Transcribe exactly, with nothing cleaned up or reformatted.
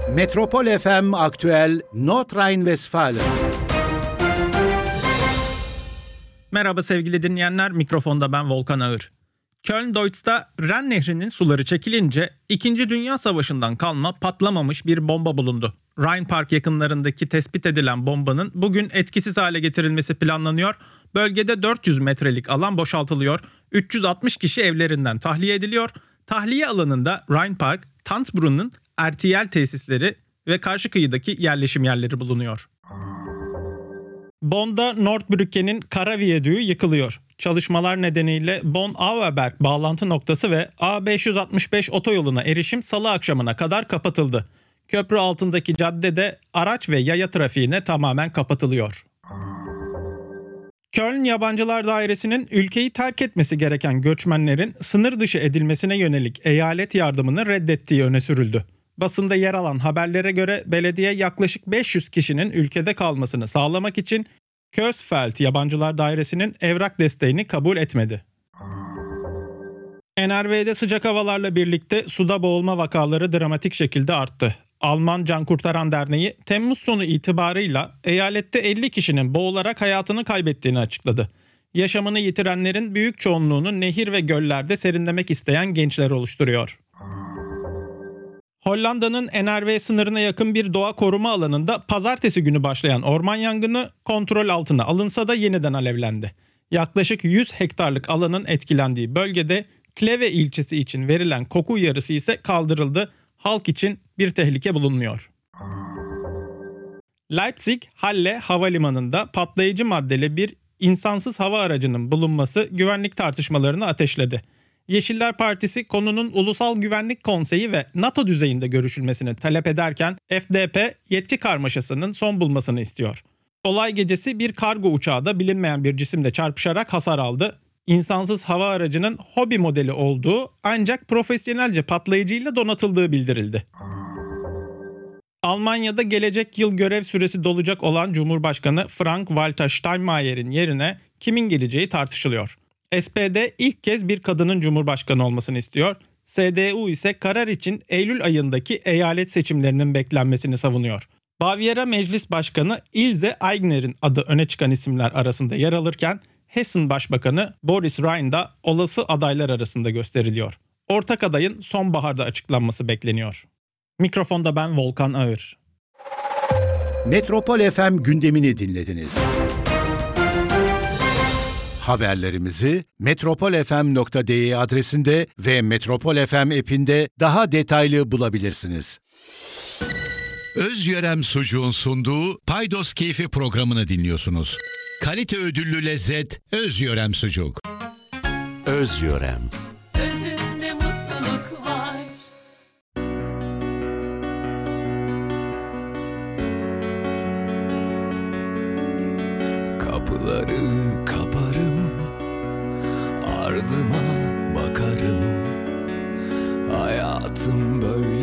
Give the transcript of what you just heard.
Metropol F M Aktüel Nordrhein-Westfalen. Merhaba sevgili dinleyenler, mikrofonda ben Volkan Ağır. Köln-Deutz'ta Ren Nehri'nin suları çekilince İkinci Dünya Savaşı'ndan kalma patlamamış bir bomba bulundu. Rhine Park yakınlarındaki tespit edilen bombanın bugün etkisiz hale getirilmesi planlanıyor. Bölgede dört yüz metrelik alan boşaltılıyor. üç yüz altmış kişi evlerinden tahliye ediliyor. Tahliye alanında Rhine Park, Tanzbrunn'un R T L tesisleri ve karşı kıyıdaki yerleşim yerleri bulunuyor. Bonn'da Nordbrücke'nin kara viyadüğü yıkılıyor. Çalışmalar nedeniyle Bonn-Auerberg bağlantı noktası ve A beş yüz altmış beş otoyoluna erişim salı akşamına kadar kapatıldı. Köprü altındaki caddede araç ve yaya trafiğine tamamen kapatılıyor. Köln Yabancılar Dairesi'nin ülkeyi terk etmesi gereken göçmenlerin sınır dışı edilmesine yönelik eyalet yardımını reddettiği öne sürüldü. Basında yer alan haberlere göre belediye yaklaşık beş yüz kişinin ülkede kalmasını sağlamak için Kösfeld Yabancılar Dairesi'nin evrak desteğini kabul etmedi. N R V'de sıcak havalarla birlikte suda boğulma vakaları dramatik şekilde arttı. Alman Can Kurtaran Derneği Temmuz sonu itibarıyla eyalette elli kişinin boğularak hayatını kaybettiğini açıkladı. Yaşamını yitirenlerin büyük çoğunluğunu nehir ve göllerde serinlemek isteyen gençler oluşturuyor. Hollanda'nın N R V sınırına yakın bir doğa koruma alanında pazartesi günü başlayan orman yangını kontrol altına alınsa da yeniden alevlendi. Yaklaşık yüz hektarlık alanın etkilendiği bölgede Kleve ilçesi için verilen koku uyarısı ise kaldırıldı. Halk için bir tehlike bulunmuyor. Leipzig-Halle havalimanında patlayıcı maddeli bir insansız hava aracının bulunması güvenlik tartışmalarını ateşledi. Yeşiller Partisi konunun Ulusal Güvenlik Konseyi ve NATO düzeyinde görüşülmesini talep ederken F D P yetki karmaşasının son bulmasını istiyor. Olay gecesi bir kargo uçağı da bilinmeyen bir cisimle çarpışarak hasar aldı. İnsansız hava aracının hobi modeli olduğu ancak profesyonelce patlayıcıyla donatıldığı bildirildi. Almanya'da gelecek yıl görev süresi dolacak olan Cumhurbaşkanı Frank-Walter Steinmeier'in yerine kimin geleceği tartışılıyor. S P D ilk kez bir kadının cumhurbaşkanı olmasını istiyor. S D U ise karar için Eylül ayındaki eyalet seçimlerinin beklenmesini savunuyor. Bavyera Meclis Başkanı Ilse Aigner'in adı öne çıkan isimler arasında yer alırken Hessen Başbakanı Boris Rhein da olası adaylar arasında gösteriliyor. Ortak adayın sonbaharda açıklanması bekleniyor. Mikrofonda ben Volkan Ağır. Metropol F M gündemini dinlediniz. Haberlerimizi metropol f m nokta d e adresinde ve Metropol F M app'inde daha detaylı bulabilirsiniz. Özyörem Sucuğun sunduğu Paydos Keyfi programını dinliyorsunuz. Kalite ödüllü lezzet Özyörem Sucuk. Özyörem. Özünde mutluluk var. Kapıları